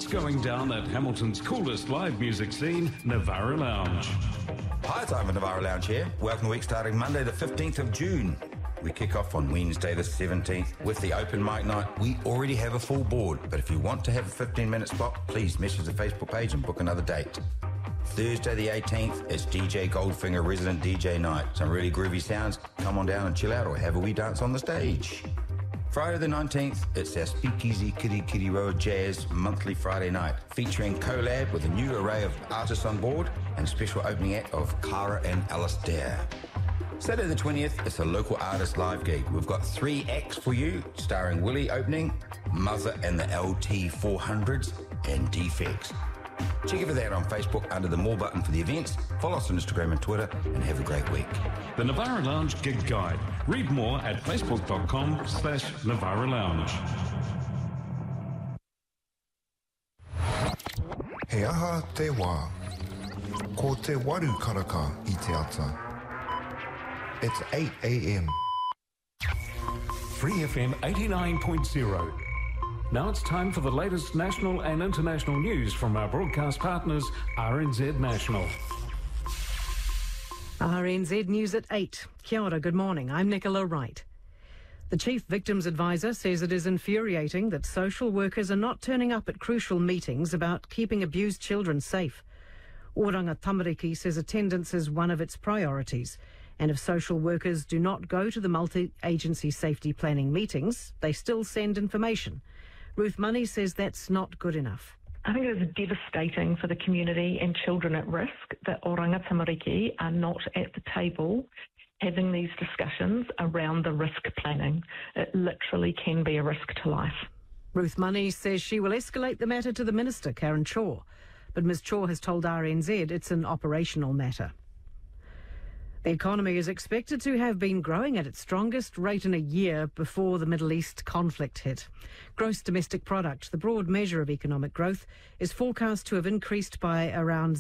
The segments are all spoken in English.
going down at Hamilton's coolest live music scene, Navara Lounge. Hi, it's Ivan Navara Lounge here. Welcome to week starting Monday the 15th of June. We kick off on Wednesday the 17th with the open mic night. We already have a full board, but if you want to have a 15-minute spot, please message the Facebook page and book another date. Thursday the 18th is DJ Goldfinger Resident DJ Night. Some really groovy sounds. Come on down and chill out or have a wee dance on the stage. Friday the 19th, it's our Speakeasy Kitty Road Jazz monthly Friday night, featuring collab with a new array of artists on board and special opening act of Cara and Alistair. Saturday the 20th, it's a local artist live gig. We've got 3 acts for you, starring Willie opening, Mother and the LT400s, and Defects. Check for that on Facebook under the More button for the events. Follow us on Instagram and Twitter, and have a great week. The Navara Lounge Gig Guide. Read more at facebook.com/Navara Lounge. He aha te wā, ko te waru karaka I te ata. It's 8 a.m. Free FM 89.0. Now it's time for the latest national and international news from our broadcast partners, RNZ National. RNZ News at 8. Kia ora, good morning. I'm Nicola Wright. The Chief Victims Advisor says it is infuriating that social workers are not turning up at crucial meetings about keeping abused children safe. Oranga Tamariki says attendance is one of its priorities, and if social workers do not go to the multi-agency safety planning meetings, they still send information. Ruth Money says that's not good enough. I think it is devastating for the community and children at risk that Oranga Tamariki are not at the table having these discussions around the risk planning. It literally can be a risk to life. Ruth Money says she will escalate the matter to the Minister, Karen Chaw, but Ms Chaw has told RNZ it's an operational matter. The economy is expected to have been growing at its strongest rate in a year before the Middle East conflict hit. Gross domestic product, the broad measure of economic growth, is forecast to have increased by around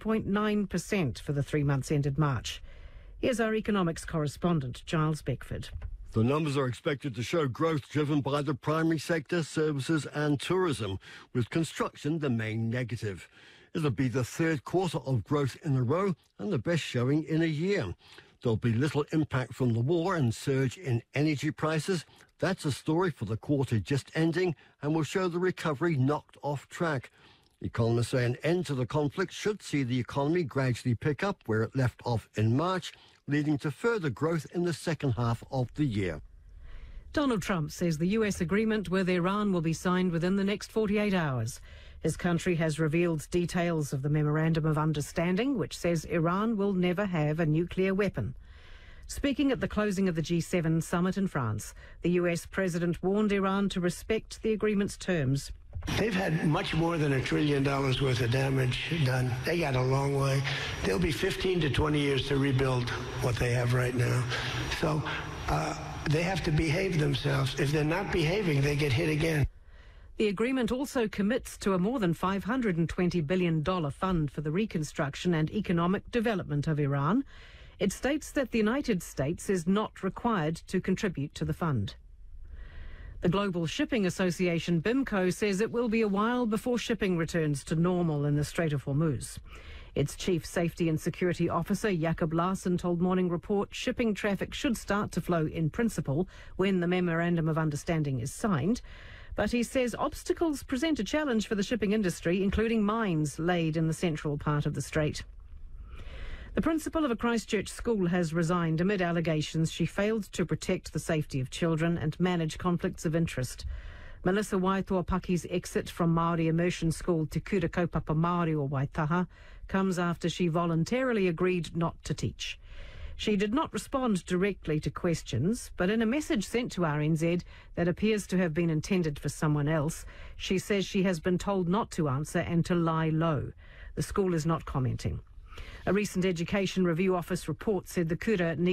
0.9% for the 3 months ended March. Here's our economics correspondent, Giles Beckford. The numbers are expected to show growth driven by the primary sector, services and tourism, with construction the main negative. It'll be the third quarter of growth in a row and the best showing in a year. There'll be little impact from the war and surge in energy prices. That's a story for the quarter just ending and will show the recovery knocked off track. Economists say an end to the conflict should see the economy gradually pick up where it left off in March, leading to further growth in the second half of the year. Donald Trump says the US agreement with Iran will be signed within the next 48 hours. His country has revealed details of the Memorandum of Understanding, which says Iran will never have a nuclear weapon. Speaking at the closing of the G7 summit in France, the US president warned Iran to respect the agreement's terms. They've had much more than $1 trillion worth of damage done. They got a long way. There'll be 15 to 20 years to rebuild what they have right now. So they have to behave themselves. If they're not behaving, they get hit again. The agreement also commits to a more than $520 billion fund for the reconstruction and economic development of Iran. It states that the United States is not required to contribute to the fund. The Global Shipping Association, BIMCO, says it will be a while before shipping returns to normal in the Strait of Hormuz. Its Chief Safety and Security Officer, Jakob Larsen, told Morning Report shipping traffic should start to flow in principle when the Memorandum of Understanding is signed. But he says obstacles present a challenge for the shipping industry, including mines laid in the central part of the strait. The principal of a Christchurch school has resigned amid allegations she failed to protect the safety of children and manage conflicts of interest. Melissa Waitoapaki's exit from Māori Immersion School Te Kura Kaupapa Māori o Waitaha comes after she voluntarily agreed not to teach. She did not respond directly to questions, but in a message sent to RNZ that appears to have been intended for someone else, she says she has been told not to answer and to lie low. The school is not commenting. A recent Education Review Office report said the Kura